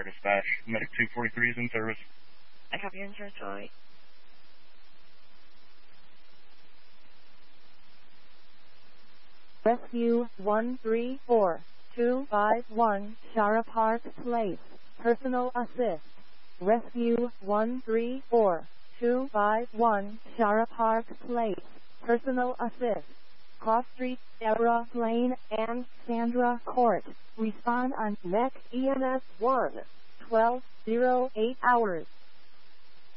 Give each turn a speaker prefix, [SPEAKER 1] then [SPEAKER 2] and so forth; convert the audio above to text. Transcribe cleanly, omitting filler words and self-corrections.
[SPEAKER 1] dispatch. Medic 243 is in service.
[SPEAKER 2] I copy your insurance, Charlie.
[SPEAKER 3] Rescue 134251 Shara Park Place. Personal assist. Rescue 134251 Shara Park Place. Personal assist. Cross Street, Sarah Lane, and Sandra Court. Respond on next EMS 1. 12:08 hours.